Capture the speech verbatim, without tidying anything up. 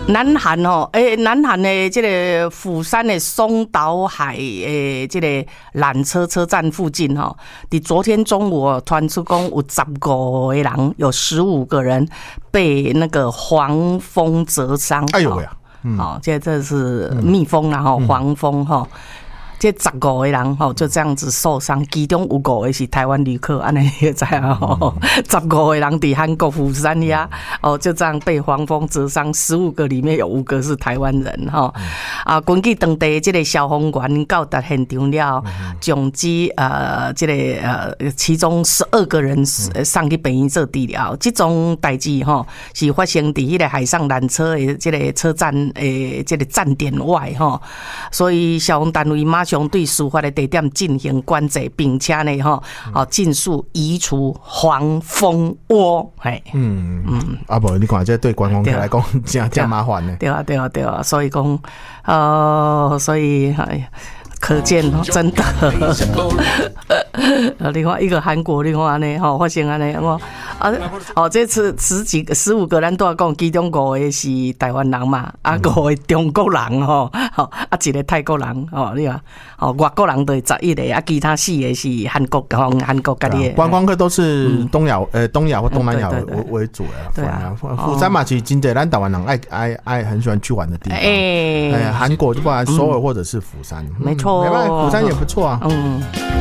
南韩哦，诶、欸，南韩的这个釜山的松岛海诶，这个缆车车站附近哈，伫昨天中午传出讲有十五个人，有十五个人被那个黄蜂蛰伤。 哎呦喂啊！ 嗯、哦，这这是蜜蜂啦哈，黄蜂哈。这十五个人吼就这样子受伤，其中有五个是台湾旅客，安尼也知啊吼。十五个人伫韩国釜山呀，哦就这样被黄蜂蛰伤，十五个里面有五个是台湾人哈。啊，根据当地这个消防员到达现场了，总之呃这个呃其中十二个人送去病院做治疗。这种代志吼是发生伫迄个海上缆车的这个车站诶这个站点外吼，所以消防单位马上对事发的地点进行关切，并且呢，哈，哦，尽速移除黄蜂窝。嘿， 嗯嗯，啊不，你看这对观光客来讲，真真麻烦呢。 对啊，对啊，对啊，所以讲，呃，所以哎。可见哦，真的，呃，另外一个韩国，另外呢，吼发生安尼，我啊，哦，这次十几个、十五个人都要讲，其中五个是台湾人嘛，啊，五个中国人吼，吼啊，一个泰国人，哦，你看，哦，外国人就十一个，啊，其他四个是韩国，韩韩国家的。 观光客都是东亚，呃，东亚或东南亚为为主的。 对啊， 釜山嘛，其实真的，咱台湾人爱爱爱很喜欢去玩的地方。哎，韩国就不管首尔或者是釜山， 没错。 没办法，釜山也不错啊。 嗯。